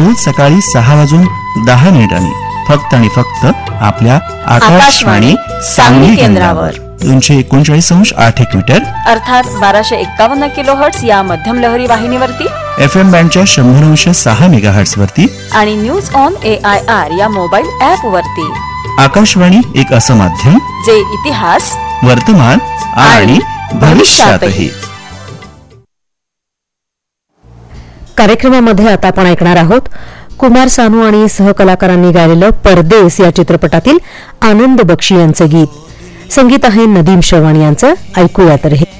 रोज सकाळी 6:10 फक्त आणि फक्त आपल्या आकाशवाणी सांगली केंद्रावर 239.8 मीटर अर्थात 1251 किलोहर्ट्ज या मध्यम लहरी वाहिनीवरती, FM बँडच्या 100.6 मेगाहर्ट्ज वरती आणि न्यूज ऑन AIR या मोबाईल ऍप वरती. आकाशवाणी एक असं माध्यम जे इतिहास, वर्तमान आणि भविष्यातही. कार्यक्रमामध्ये आता आपण ऐकणार आहोत कुमार सानू आणि सहकलाकारांनी गायलेलं परदेस या चित्रपटातील आनंद बक्षी यांचं गीत. संगीत आहे नदीम शेवाणी यांचं. ऐकूया तर हे.